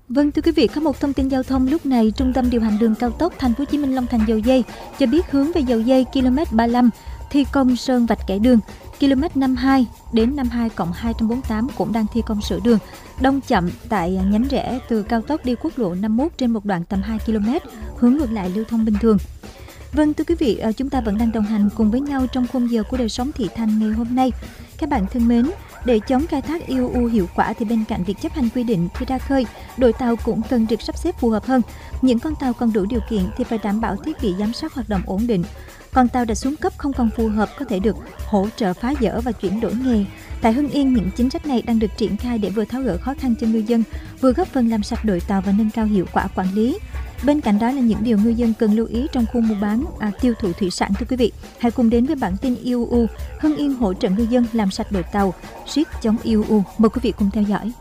Vâng, thưa quý vị, có một thông tin giao thông lúc này. Trung tâm điều hành đường cao tốc Thành phố Hồ Chí Minh Long Thành Dầu Giây cho biết hướng về Dầu Giây km 35 thi công sơn vạch kẻ đường, km 52 đến 52+248 cũng đang thi công sửa đường. Đông chậm tại nhánh rẽ từ cao tốc đi quốc lộ 51 trên một đoạn tầm 2 km, hướng ngược lại lưu thông bình thường. Vâng, thưa quý vị, chúng ta vẫn đang đồng hành cùng với nhau trong khung giờ của đời sống thị thành ngày hôm nay. Các bạn thân mến, để chống khai thác IUU hiệu quả thì bên cạnh việc chấp hành quy định khi ra khơi, đội tàu cũng cần được sắp xếp phù hợp hơn. Những con tàu còn đủ điều kiện thì phải đảm bảo thiết bị giám sát hoạt động ổn định. Còn tàu đã xuống cấp không còn phù hợp có thể được hỗ trợ phá dỡ và chuyển đổi nghề. Tại Hưng Yên, những chính sách này đang được triển khai để vừa tháo gỡ khó khăn cho ngư dân, vừa góp phần làm sạch đội tàu và nâng cao hiệu quả quản lý. Bên cạnh đó là những điều ngư dân cần lưu ý trong khu mua bán, tiêu thụ thủy sản. Thưa quý vị, hãy cùng đến với bản tin IUU Hưng Yên hỗ trợ ngư dân làm sạch đội tàu, siết chống IUU. Mời quý vị cùng theo dõi.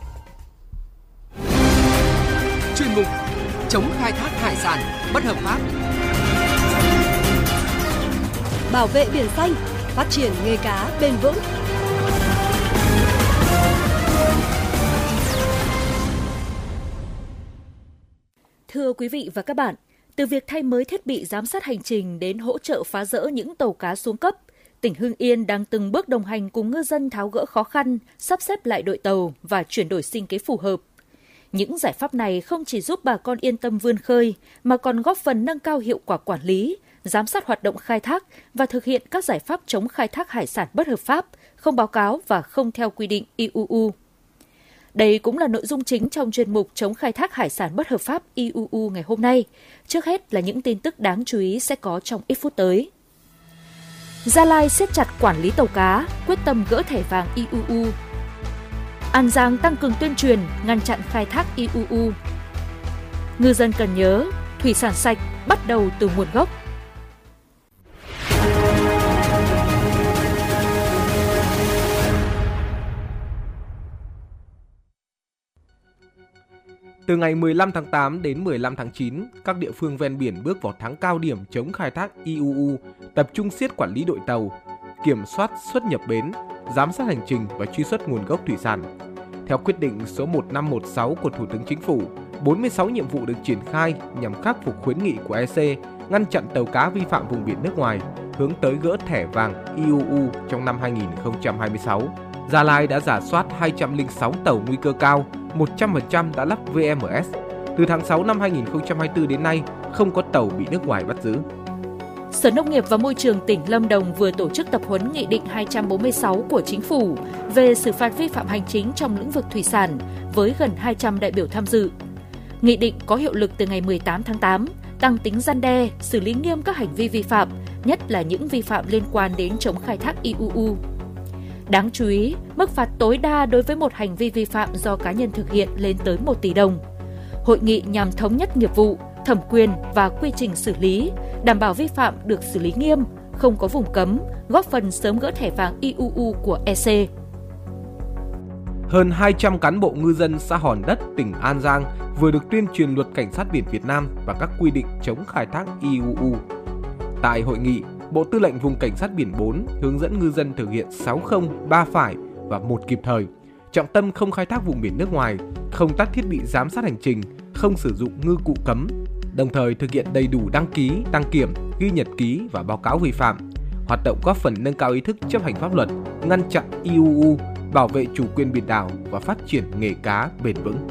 Chuyên mục chống khai thác hải sản bất hợp pháp, bảo vệ biển xanh, phát triển nghề cá bền vững. Thưa quý vị và các bạn, từ việc thay mới thiết bị giám sát hành trình đến hỗ trợ phá dỡ những tàu cá xuống cấp, tỉnh Hưng Yên đang từng bước đồng hành cùng ngư dân tháo gỡ khó khăn, sắp xếp lại đội tàu và chuyển đổi sinh kế phù hợp. Những giải pháp này không chỉ giúp bà con yên tâm vươn khơi, mà còn góp phần nâng cao hiệu quả quản lý, giám sát hoạt động khai thác và thực hiện các giải pháp chống khai thác hải sản bất hợp pháp, không báo cáo và không theo quy định IUU. Đây cũng là nội dung chính trong chuyên mục chống khai thác hải sản bất hợp pháp IUU ngày hôm nay. Trước hết là những tin tức đáng chú ý sẽ có trong ít phút tới. Gia Lai siết chặt quản lý tàu cá, quyết tâm gỡ thẻ vàng IUU. An Giang tăng cường tuyên truyền, ngăn chặn khai thác IUU. Ngư dân cần nhớ, thủy sản sạch bắt đầu từ nguồn gốc. Từ ngày 15 tháng 8 đến 15 tháng 9, các địa phương ven biển bước vào tháng cao điểm chống khai thác IUU, tập trung siết quản lý đội tàu, kiểm soát xuất nhập bến, giám sát hành trình và truy xuất nguồn gốc thủy sản. Theo quyết định số 1516 của Thủ tướng Chính phủ, 46 nhiệm vụ được triển khai nhằm khắc phục khuyến nghị của EC, ngăn chặn tàu cá vi phạm vùng biển nước ngoài, hướng tới gỡ thẻ vàng IUU trong năm 2026. Gia Lai đã rà soát 206 tàu nguy cơ cao, 100% đã lắp VMS. Từ tháng 6 năm 2024 đến nay, không có tàu bị nước ngoài bắt giữ. Sở Nông nghiệp và Môi trường tỉnh Lâm Đồng vừa tổ chức tập huấn Nghị định 246 của Chính phủ về xử phạt vi phạm hành chính trong lĩnh vực thủy sản với gần 200 đại biểu tham dự. Nghị định có hiệu lực từ ngày 18 tháng 8, tăng tính răn đe, xử lý nghiêm các hành vi vi phạm, nhất là những vi phạm liên quan đến chống khai thác IUU. Đáng chú ý, mức phạt tối đa đối với một hành vi vi phạm do cá nhân thực hiện lên tới 1 tỷ đồng. Hội nghị nhằm thống nhất nghiệp vụ, thẩm quyền và quy trình xử lý, đảm bảo vi phạm được xử lý nghiêm, không có vùng cấm, góp phần sớm gỡ thẻ vàng IUU của EC. Hơn 200 cán bộ ngư dân xã Hòn Đất, tỉnh An Giang vừa được tuyên truyền luật cảnh sát biển Việt Nam và các quy định chống khai thác IUU. Tại hội nghị, Bộ Tư lệnh Vùng Cảnh sát biển 4 hướng dẫn ngư dân thực hiện 6 không, 3 phải và 1 kịp thời. Trọng tâm không khai thác vùng biển nước ngoài, không tắt thiết bị giám sát hành trình, không sử dụng ngư cụ cấm, đồng thời thực hiện đầy đủ đăng ký, đăng kiểm, ghi nhật ký và báo cáo vi phạm. Hoạt động góp phần nâng cao ý thức chấp hành pháp luật, ngăn chặn IUU, bảo vệ chủ quyền biển đảo và phát triển nghề cá bền vững.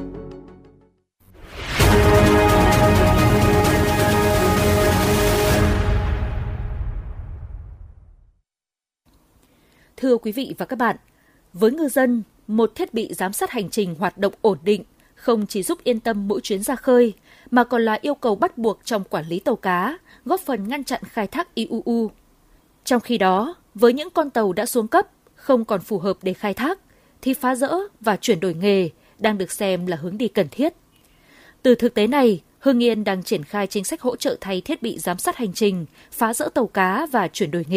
Thưa quý vị và các bạn, với ngư dân, một thiết bị giám sát hành trình hoạt động ổn định không chỉ giúp yên tâm mỗi chuyến ra khơi, mà còn là yêu cầu bắt buộc trong quản lý tàu cá, góp phần ngăn chặn khai thác IUU. Trong khi đó, với những con tàu đã xuống cấp, không còn phù hợp để khai thác, thì phá dỡ và chuyển đổi nghề đang được xem là hướng đi cần thiết. Từ thực tế này, Hưng Yên đang triển khai chính sách hỗ trợ thay thiết bị giám sát hành trình, phá dỡ tàu cá và chuyển đổi nghề.